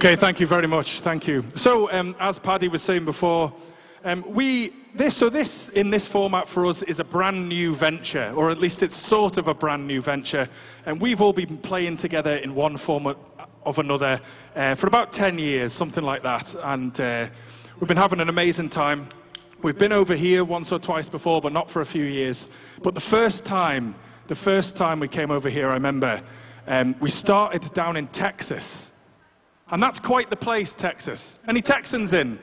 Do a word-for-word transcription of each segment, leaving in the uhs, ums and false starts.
Okay, thank you very much. Thank you. So, um, as Paddy was saying before, um, we this so this in this format for us is a brand new venture, or at least it's sort of a brand new venture, and we've all been playing together in one form or of another uh, for about ten years, something like that, and uh, we've been having an amazing time. We've been over here once or twice before, but not for a few years. But the first time, the first time we came over here, I remember um, we started down in Texas. And that's quite the place, Texas. Any Texans in?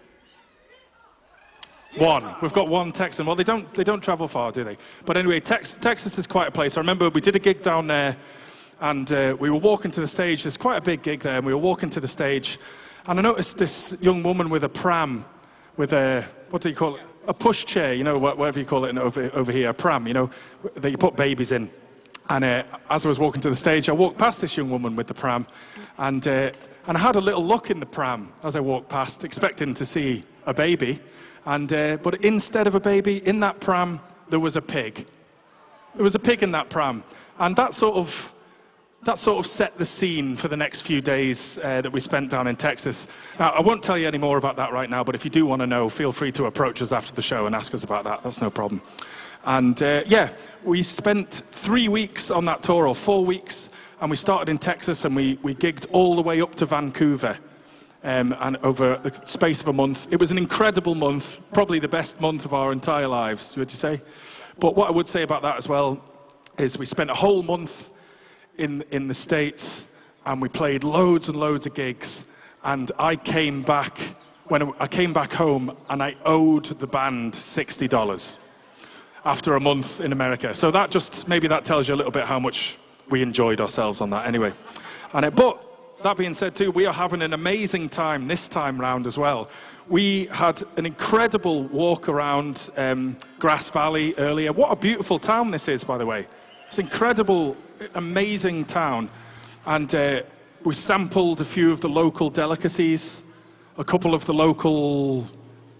One. We've got one Texan. Well, they don't, they don't travel far, do they? But anyway, Tex Texas is quite a place. I remember we did a gig down there, and uh, we were walking to the stage. There's quite a big gig there, and we were walking to the stage, and I noticed this young woman with a pram, with a, what do you call it? A pushchair, you know, whatever you call it over, over here, a pram, you know, that you put babies in. And uh, as I was walking to the stage, I walked past this young woman with the pram, and uh, and I had a little look in the pram as I walked past, expecting to see a baby. And uh, but instead of a baby, in that pram, there was a pig. There was a pig in that pram, and that sort of that sort of set the scene for the next few days uh, that we spent down in Texas. Now, I won't tell you any more about that right now, but if you do want to know, feel free to approach us after the show and ask us about that. That's no problem. And uh, yeah, we spent three weeks on that tour, or four weeks, and we started in Texas, and we, we gigged all the way up to Vancouver, um, and over the space of a month. It was an incredible month, probably the best month of our entire lives, would you say? But what I would say about that as well is we spent a whole month in, in the States, and we played loads and loads of gigs, and I came back, when I came back home, and I owed the band sixty dollars. After a month in America. So that just, maybe that tells you a little bit how much we enjoyed ourselves on that anyway. And it, but that being said too, we are having an amazing time this time round as well. We had an incredible walk around um, Grass Valley earlier. What a beautiful town this is, by the way. It's an incredible, amazing town. And uh, we sampled a few of the local delicacies, a couple of the local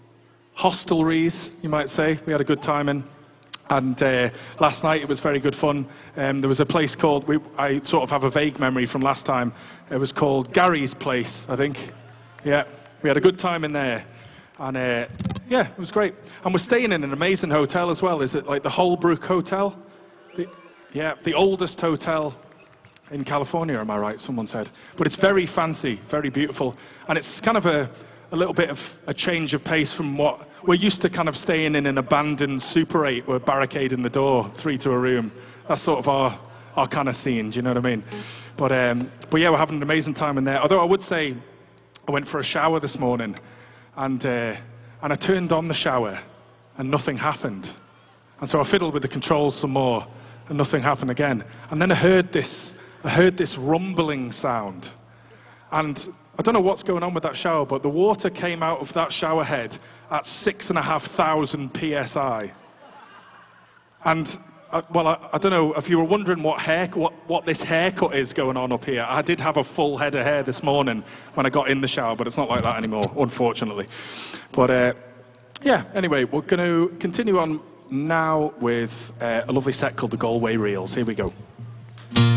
hostelries, you might say. We had a good time in. And uh, last night it was very good fun. Um, there was a place called, we, I sort of have a vague memory from last time, it was called Gary's Place, I think. Yeah, we had a good time in there. And uh, yeah, it was great. And we're staying in an amazing hotel as well. Is it like the Holbrook Hotel? The, yeah, the oldest hotel in California, am I right? Someone said. But it's very fancy, very beautiful. And it's kind of a, a little bit of a change of pace from what we're used to, kind of staying in an abandoned Super eight. We're barricading the door, three to a room. That's sort of our, our kind of scene, do you know what I mean? But, um, but yeah, we're having an amazing time in there. Although I would say I went for a shower this morning, and, uh, and I turned on the shower, and nothing happened. And so I fiddled with the controls some more, and nothing happened again. And then I heard this, I heard this rumbling sound. And I don't know what's going on with that shower, but the water came out of that shower head at six and a half thousand P S I. And, uh, well, I, I don't know, if you were wondering what, hair, what, what this haircut is going on up here, I did have a full head of hair this morning when I got in the shower, but it's not like that anymore, unfortunately. But, uh, yeah, anyway, we're going to continue on now with uh, a lovely set called the Galway Reels. Here we go.